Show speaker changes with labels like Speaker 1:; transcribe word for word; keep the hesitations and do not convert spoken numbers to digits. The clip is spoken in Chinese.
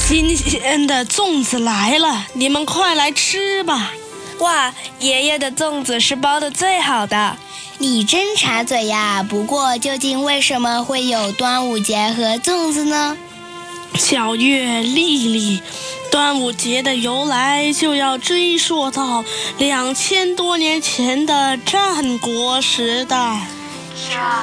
Speaker 1: 新鲜的粽子来了，你们快来吃吧。
Speaker 2: 哇，爷爷的粽子是包的最好的。
Speaker 3: 你真插嘴呀！不过究竟为什么会有端午节和粽子呢？
Speaker 1: 小月、丽丽，端午节的由来就要追溯到两千多年前的战国时代。
Speaker 4: 这